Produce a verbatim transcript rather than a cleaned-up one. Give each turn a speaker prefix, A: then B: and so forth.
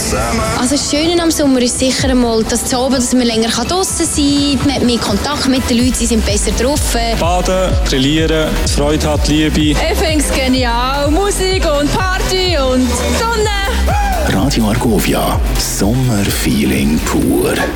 A: Also das Schöne am Sommer ist sicher einmal, dass, zu oben, dass man länger draußen sein kann, man hat mehr Kontakt mit den Leuten, sie sind besser drauf.
B: Baden, grillieren, Freude hat, Liebe.
C: Ich finde es genial. Musik und Party und Sonne.
D: Radio Argovia, Sommerfeeling pur.